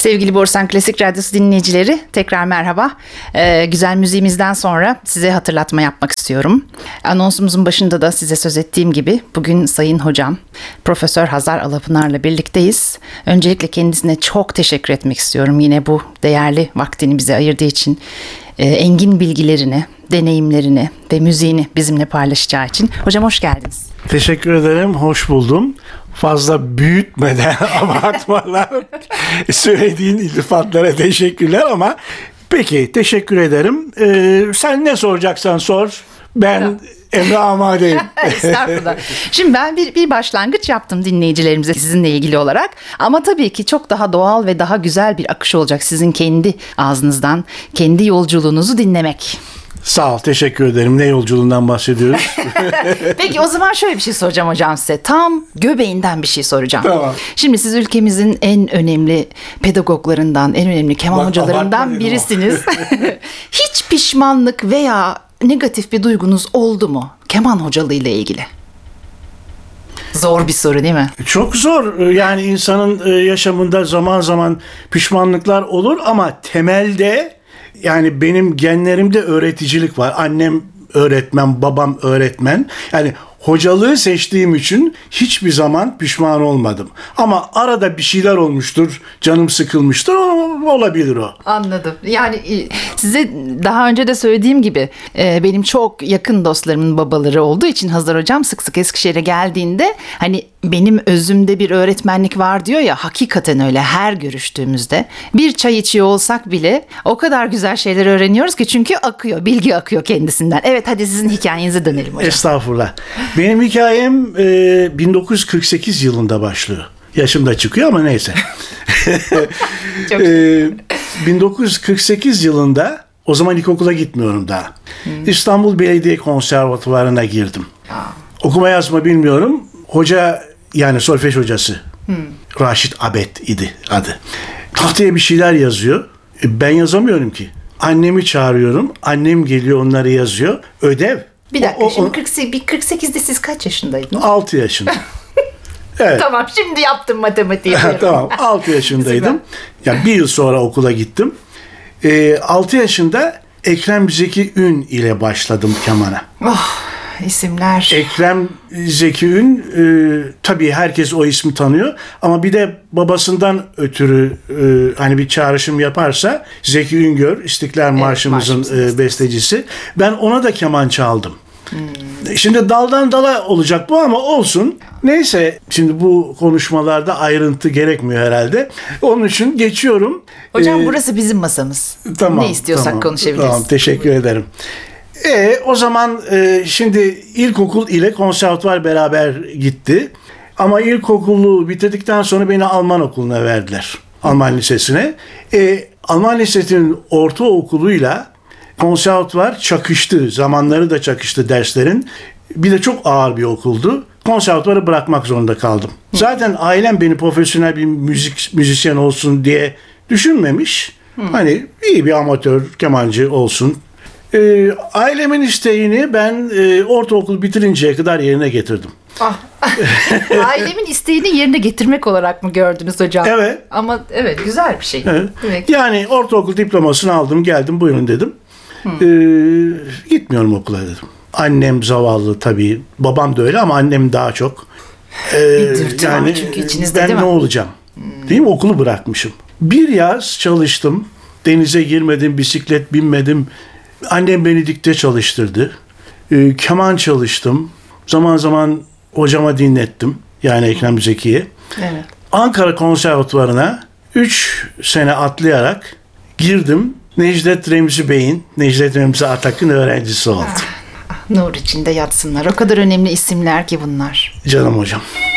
Sevgili Borusan Klasik Radyosu dinleyicileri, tekrar merhaba. Güzel müziğimizden sonra size hatırlatma yapmak istiyorum. Anonsumuzun başında da size söz ettiğim gibi bugün Sayın Hocam Profesör Hazar Alapınar'la birlikteyiz. Öncelikle kendisine çok teşekkür etmek istiyorum. Yine bu değerli vaktini bize ayırdığı için, engin bilgilerini, deneyimlerini ve müziğini bizimle paylaşacağı için. Hocam hoş geldiniz. Teşekkür ederim, hoş buldum. Fazla büyütmeden, abartmadan söylediğin iltifatlara teşekkürler ama peki teşekkür ederim. Sen ne soracaksan sor. Ben emre amadeyim. Estağfurullah. Şimdi ben bir başlangıç yaptım dinleyicilerimize sizinle ilgili olarak. Ama tabii ki çok daha doğal ve daha güzel bir akış olacak sizin kendi ağzınızdan, kendi yolculuğunuzu dinlemek. Sağ ol, teşekkür ederim. Ne yolculuğundan bahsediyoruz? Peki o zaman şöyle bir şey soracağım hocam size. Tam göbeğinden bir şey soracağım. Tamam. Şimdi siz ülkemizin en önemli pedagoglarından, en önemli keman hocalarından birisiniz. Hiç pişmanlık veya negatif bir duygunuz oldu mu keman hocalığı ile ilgili? Zor bir soru değil mi? Çok zor. Yani insanın yaşamında zaman zaman pişmanlıklar olur ama temelde yani benim genlerimde öğreticilik var. Annem öğretmen, babam öğretmen. Yani hocalığı seçtiğim için hiçbir zaman pişman olmadım. Ama arada bir şeyler olmuştur, canım sıkılmıştır, olabilir o. Anladım. Yani size daha önce de söylediğim gibi benim çok yakın dostlarımın babaları olduğu için Hazar Hocam sık sık Eskişehir'e geldiğinde hani benim özümde bir öğretmenlik var diyor ya, hakikaten öyle. Her görüştüğümüzde bir çay içiyor olsak bile o kadar güzel şeyler öğreniyoruz ki, çünkü akıyor, bilgi akıyor kendisinden. Evet, hadi sizin hikayenize dönelim hocam. Estağfurullah. Benim hikayem 1948 yılında başlıyor. Yaşım da çıkıyor ama neyse. 1948 yılında, o zaman ilkokula gitmiyorum daha. İstanbul Belediye Konservatuvarı'na girdim. Okuma yazma bilmiyorum. Hoca, yani solfej hocası. Raşit Abed idi adı. Tahtaya bir şeyler yazıyor. Ben yazamıyorum ki. Annemi çağırıyorum. Annem geliyor, onları yazıyor. Ödev. Bir dakika, şimdi 48'de siz kaç yaşındaydınız? 6 yaşında. Evet. Tamam, şimdi yaptım matematiği. Tamam, 6 yaşındaydım. Ya bir yıl sonra okula gittim. 6 yaşında Ekrem Zeki Ün ile başladım kemana. Oh, isimler. Ekrem Zeki Ün, tabii herkes o ismi tanıyor ama bir de babasından ötürü hani bir çağrışım yaparsa Zeki Üngör, İstiklal Marşımızın bestecisi. Ben ona da keman çaldım. Şimdi daldan dala olacak bu ama olsun. Neyse, şimdi bu konuşmalarda ayrıntı gerekmiyor herhalde. Onun için geçiyorum. Hocam burası bizim masamız. Tamam, ne istiyorsak tamam, konuşabiliriz. Tamam, teşekkür ederim. O zaman şimdi ilkokul ile konservatuvar beraber gitti. Ama ilkokulu bitirdikten sonra beni Alman okuluna verdiler. Alman lisesine. Alman lisesinin ortaokuluyla konservatuvar çakıştı. Zamanları da çakıştı derslerin. Bir de çok ağır bir okuldu. Konservatuvarı bırakmak zorunda kaldım. Zaten ailem beni profesyonel bir müzisyen olsun diye düşünmemiş. Hani iyi bir amatör kemancı olsun. Ailemin isteğini ben ortaokul bitirinceye kadar yerine getirdim. Ailemin isteğini yerine getirmek olarak mı gördünüz hocam? Evet. Ama evet, güzel bir şey. Evet. Yani ortaokul diplomasını aldım, geldim, buyurun dedim. Gitmiyorum okula dedim. Annem zavallı tabii. Babam da öyle ama annem daha çok. Bir dürtü var çünkü içinizde, ben değil mi? ne olacağım? Değil mi? Okulu bırakmışım. Bir yaz çalıştım. Denize girmedim, bisiklet binmedim. Annem beni dikte çalıştırdı. Keman çalıştım. Zaman zaman hocama dinlettim. Yani Ekrem Zeki'ye. Evet. Ankara Konservatuvarı'na 3 sene atlayarak girdim. Necdet Remzi Atak'ın öğrencisi oldum. Nur içinde yatsınlar. O kadar önemli isimler ki bunlar. Canım hocam.